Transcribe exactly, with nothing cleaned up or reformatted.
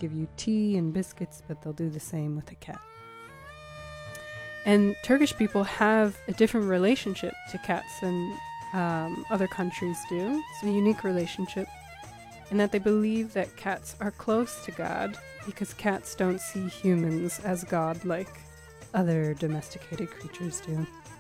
give you tea and biscuits, but they'll do the same with a cat. And Turkish people have a different relationship to cats than um, other countries do. It's a unique relationship in that they believe that cats are close to God because cats don't see humans as God like other domesticated creatures do.